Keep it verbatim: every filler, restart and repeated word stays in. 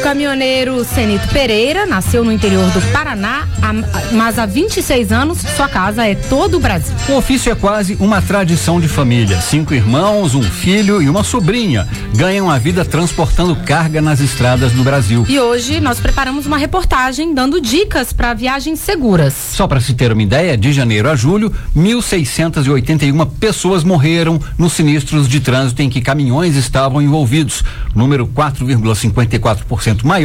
caminhoneiro Cenito Pereira nasceu no interior do Paraná, mas há vinte e seis anos sua casa é todo o Brasil. O ofício é quase uma tradição de família. Cinco irmãos, um filho e uma sobrinha ganham a vida transportando carga nas estradas do Brasil. E hoje nós preparamos uma reportagem dando dicas para viagens seguras. Só para se ter uma ideia, de janeiro a julho, mil seiscentas e oitenta e uma pessoas morreram nos sinistros de trânsito em que caminhões estavam envolvidos, número quatro vírgula cinquenta e quatro por cento maior